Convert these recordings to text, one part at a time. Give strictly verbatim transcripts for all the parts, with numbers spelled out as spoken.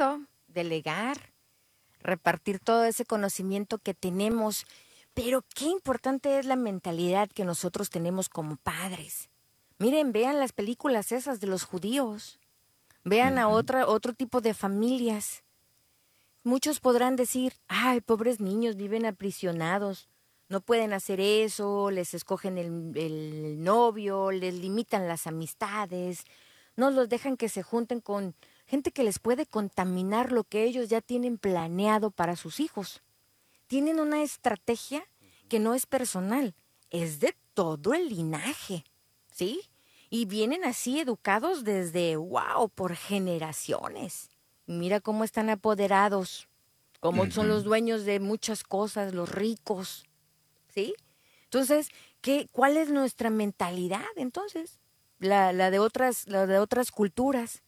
cierto, delegar, repartir todo ese conocimiento que tenemos, pero qué importante es la mentalidad que nosotros tenemos como padres. Miren, vean las películas esas de los judíos, vean a Ujú. otra, otro tipo de familias. Muchos podrán decir, ay, pobres niños, viven aprisionados, no pueden hacer eso, les escogen el, el novio, les limitan las amistades, no los dejan que se junten con gente que les puede contaminar lo que ellos ya tienen planeado para sus hijos. Tienen una estrategia que no es personal, es de todo el linaje, ¿sí? Y vienen así educados desde, wow, por generaciones. Mira cómo están apoderados, cómo son los Ujú. dueños de muchas cosas, los ricos, ¿sí? Entonces, ¿qué, ¿cuál es nuestra mentalidad entonces? La, la de otras, la de otras culturas.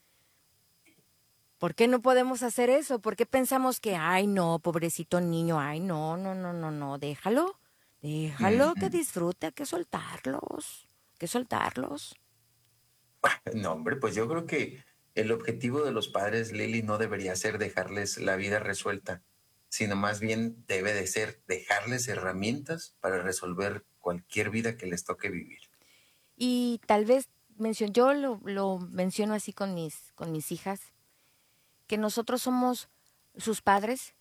¿Por qué no podemos hacer eso? ¿Por qué pensamos que, ay, no, pobrecito niño, ay, no, no, no, no, no, déjalo, déjalo que Ujú. disfrute, hay que soltarlos, hay que soltarlos. No, hombre, pues yo creo que el objetivo de los padres, Lili, no debería ser dejarles la vida resuelta, sino más bien debe de ser dejarles herramientas para resolver cualquier vida que les toque vivir. Y tal vez menciono, yo lo, lo menciono así con mis, con mis hijas, que nosotros somos sus padres,